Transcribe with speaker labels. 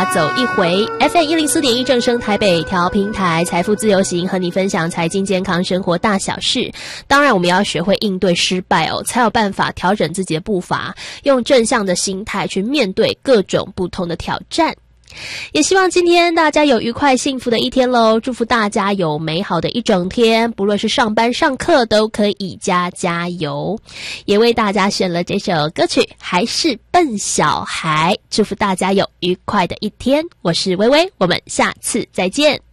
Speaker 1: 法走一回 FM104.1 正声台北调频台，财富自由行，和你分享财经健康生活大小事。当然我们要学会应对失败哦，才有办法调整自己的步伐，用正向的心态去面对各种不同的挑战。也希望今天大家有愉快幸福的一天咯，祝福大家有美好的一整天，不论是上班上课都可以加油。也为大家选了这首歌曲还是笨小孩，祝福大家有愉快的一天。我是薇薇，我们下次再见。